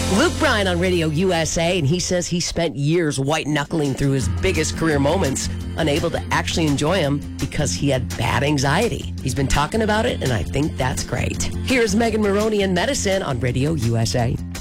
Luke Bryan on Radio USA, and he says he spent years white-knuckling through his biggest career moments, unable to actually enjoy them because he had bad anxiety. He's been talking about it, and I think that's great. Here's Megan Maroney and Medicine on Radio USA.